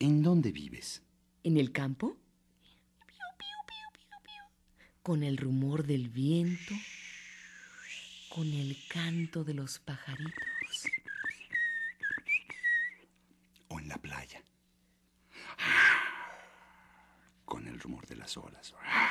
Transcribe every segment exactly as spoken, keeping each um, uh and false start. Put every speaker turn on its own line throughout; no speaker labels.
¿En dónde vives?
¿En el campo? Con el rumor del viento, con el canto de los pajaritos.
¿O en la playa? Con el rumor de las olas.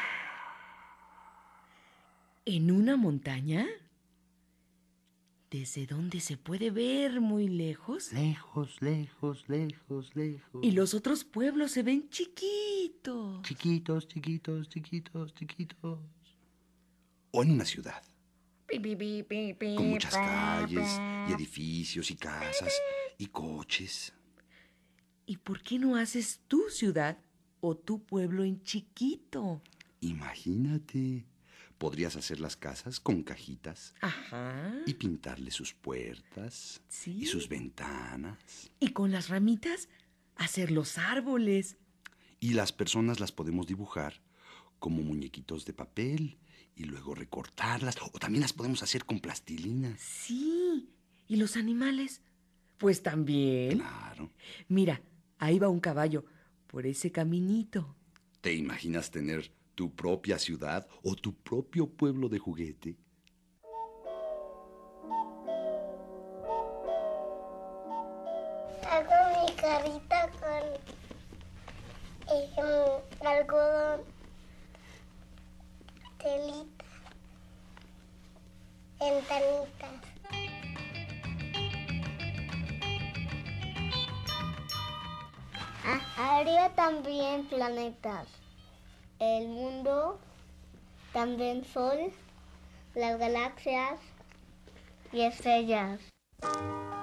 ¿En una montaña? ¿Desde donde se puede ver muy lejos?
Lejos, lejos, lejos, lejos.
Y los otros pueblos se ven chiquitos.
Chiquitos, chiquitos, chiquitos, chiquitos. ¿O en una ciudad? Con muchas calles y edificios y casas y coches.
¿Y por qué no haces tu ciudad o tu pueblo en chiquito?
Imagínate, podrías hacer las casas con cajitas.
Ajá.
Y pintarle sus puertas.
Sí.
Y sus ventanas.
Y con las ramitas hacer los árboles.
Y las personas las podemos dibujar como muñequitos de papel y luego recortarlas. O también las podemos hacer con plastilina.
Sí. ¿Y los animales? Pues también.
Claro.
Mira, ahí va un caballo por ese caminito.
¿Te imaginas tener tu propia ciudad o tu propio pueblo de juguete?
Hago mi carita con eh, algodón, telita, ventanitas. Ah, arriba también planetas. El mundo, también sol, las galaxias y estrellas.